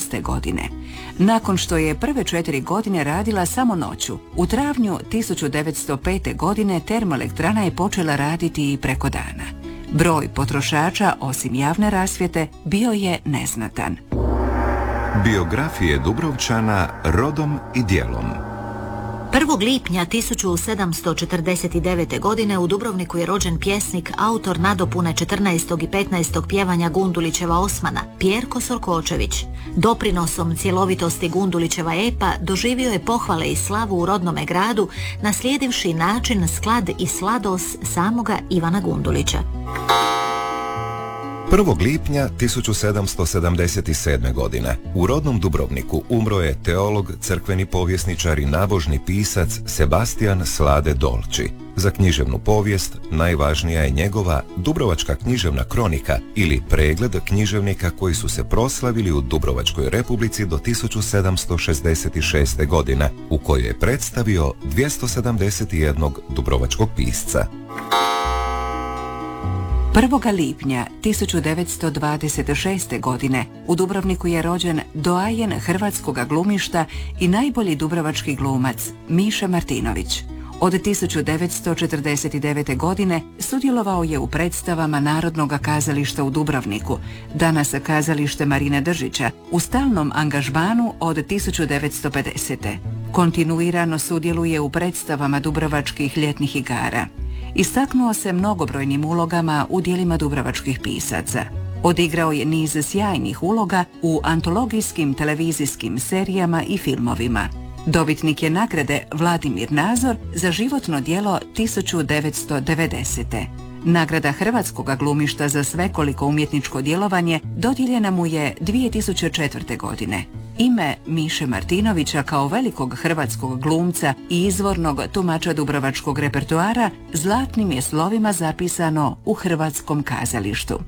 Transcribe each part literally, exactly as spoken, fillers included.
šeste. godine. Nakon što je prve četiri godine radila samo noću, u travnju tisuću devetsto pete. godine termoelektrana je počela raditi i preko dana. Broj potrošača, osim javne rasvjete, bio je neznatan. Biografije Dubrovčana rodom i djelom. prvog lipnja tisuću sedamsto četrdeset devete. godine u Dubrovniku je rođen pjesnik, autor nadopune četrnaestog i petnaestog pjevanja Gundulićeva Osmana, Pjerko Sorkočević. Doprinosom cjelovitosti Gundulićeva epa doživio je pohvale i slavu u rodnome gradu, naslijedivši način, sklad i slados samoga Ivana Gundulića. prvog lipnja tisuću sedamsto sedamdeset sedme. godine u rodnom Dubrovniku umro je teolog, crkveni povjesničar i nabožni pisac Sebastian Slade Dolci. Za književnu povijest najvažnija je njegova Dubrovačka književna kronika ili pregled književnika koji su se proslavili u Dubrovačkoj republici do tisuću sedamsto šezdeset šeste. godine, u kojoj je predstavio dvjesto sedamdeset jednog dubrovačkog pisca. prvog lipnja tisuću devetsto dvadeset šeste. godine u Dubrovniku je rođen doajen hrvatskoga glumišta i najbolji dubrovački glumac Miša Martinović. Od tisuću devetsto četrdeset devete. godine sudjelovao je u predstavama Narodnog kazališta u Dubrovniku, danas kazalište Marine Držića, u stalnom angažmanu od tisuću devetsto pedesete. Kontinuirano sudjeluje u predstavama dubrovačkih ljetnih igara. Istaknuo se mnogobrojnim ulogama u djelima dubrovačkih pisaca. Odigrao je niz sjajnih uloga u antologijskim televizijskim serijama i filmovima. Dobitnik je nagrade Vladimir Nazor za životno djelo tisuću devetsto devedesete. Nagrada Hrvatskoga glumišta za svekoliko umjetničko djelovanje dodijeljena mu je dvije tisuće četvrte. godine. Ime Miše Martinovića kao velikog hrvatskog glumca i izvornog tumača dubrovačkog repertoara zlatnim je slovima zapisano u Hrvatskom kazalištu.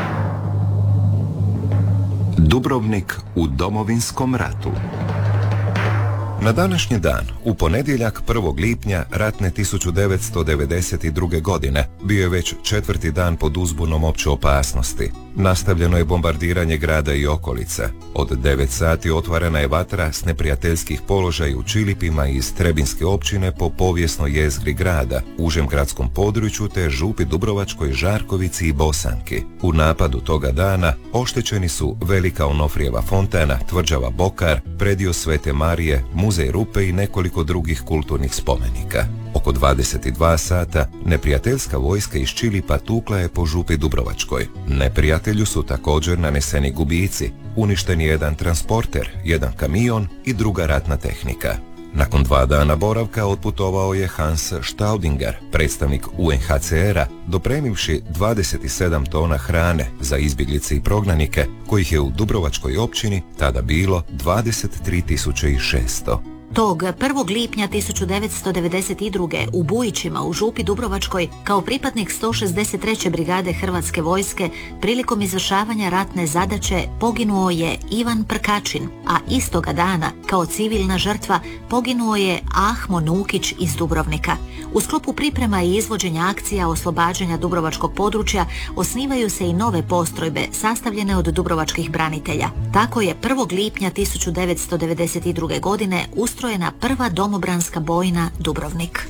Dubrovnik u Domovinskom ratu. Na današnji dan, u ponedjeljak prvog lipnja ratne tisuću devetsto devedeset druge. godine, bio je već četvrti dan pod uzbunom opće opasnosti. Nastavljeno je bombardiranje grada i okolica. Od devet sati otvarana je vatra s neprijateljskih položaja u Čilipima iz Trebinske općine po povijesnoj jezgri grada, užem gradskom području te Župi Dubrovačkoj, Žarkovici i Bosanki. U napadu toga dana oštećeni su Velika Onofrijeva fontana, tvrđava Bokar, predio Svete Marije, muzej Rupe i nekoliko drugih kulturnih spomenika. Oko dvadeset dva sata neprijateljska vojska iz Čilipa tukla je po Župi Dubrovačkoj. Neprijatelju su također naneseni gubici, uništen je jedan transporter, jedan kamion i druga ratna tehnika. Nakon dva dana boravka otputovao je Hans Staudinger, predstavnik U N H C R-a, dopremivši dvadeset sedam tona hrane za izbjeglice i prognanike, kojih je u Dubrovačkoj općini tada bilo dvadeset tri tisuće šesto. Tog prvog lipnja tisuću devetsto devedeset druge. u Bujićima u Župi Dubrovačkoj kao pripadnik sto šezdeset treće brigade Hrvatske vojske prilikom izvršavanja ratne zadaće poginuo je Ivan Prkačin, a istoga dana kao civilna žrtva poginuo je Ahmo Nukić iz Dubrovnika. U sklopu priprema i izvođenja akcija oslobađanja dubrovačkog područja osnivaju se i nove postrojbe sastavljene od dubrovačkih branitelja. Tako je prvog lipnja tisuću devetsto devedeset druge. godine ustrojena prva domobranska bojna Dubrovnik.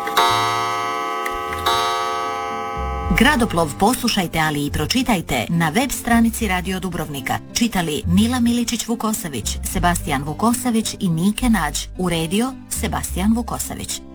Gradoplov poslušajte, ali i pročitajte na web stranici Radio Dubrovnika. Čitali Mila Miličić-Vukosavić, Sebastijan Vukosavić i Nike Nađ. Uredio Sebastijan Vukosavić.